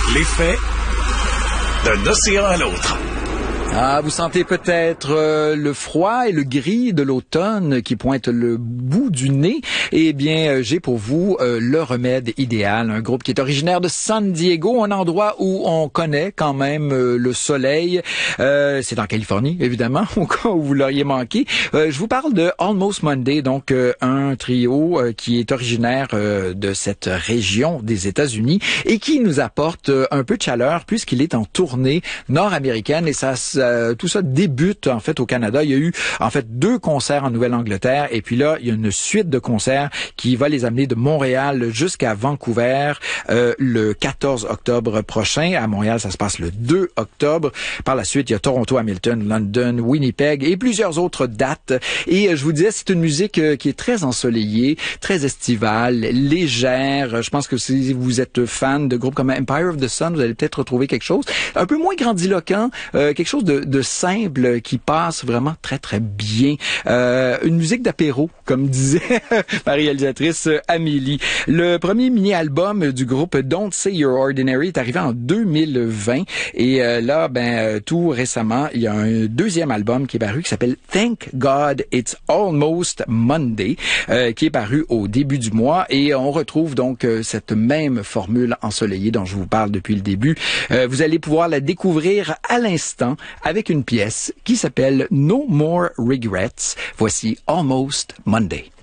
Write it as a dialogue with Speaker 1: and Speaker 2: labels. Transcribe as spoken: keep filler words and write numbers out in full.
Speaker 1: L'effet d'un océan à l'autre.
Speaker 2: Ah, vous sentez peut-être euh, le froid et le gris de l'automne qui pointe le bout du nez. Eh bien, euh, j'ai pour vous euh, le remède idéal, un groupe qui est originaire de San Diego, un endroit où on connaît quand même euh, le soleil. Euh, c'est en Californie, évidemment, au cas où vous l'auriez manqué. Euh, je vous parle de Almost Monday, donc euh, un trio euh, qui est originaire euh, de cette région des États-Unis et qui nous apporte euh, un peu de chaleur puisqu'il est en tournée nord-américaine et ça Euh, tout ça débute en fait au Canada. Il y a eu en fait deux concerts en Nouvelle-Angleterre et puis là, il y a une suite de concerts qui va les amener de Montréal jusqu'à Vancouver euh, le quatorze octobre prochain. À Montréal, ça se passe le deux octobre. Par la suite, il y a Toronto, Hamilton, London, Winnipeg et plusieurs autres dates. Et euh, je vous disais, c'est une musique euh, qui est très ensoleillée, très estivale, légère. Je pense que si vous êtes fan de groupes comme Empire of the Sun, vous allez peut-être retrouver quelque chose un peu moins grandiloquent, euh, quelque chose de, de simple qui passe vraiment très, très bien. Euh, une musique d'apéro, comme disait ma réalisatrice Amélie. Le premier mini-album du groupe Don't Say You're Ordinary est arrivé en deux mille vingt et euh, là, ben tout récemment, il y a un deuxième album qui est paru qui s'appelle Thank God It's Almost Monday, euh, qui est paru au début du mois et on retrouve donc euh, cette même formule ensoleillée dont je vous parle depuis le début. Euh, vous allez pouvoir la découvrir à l'instant avec une pièce qui s'appelle No More Regrets. Voici Almost Monday.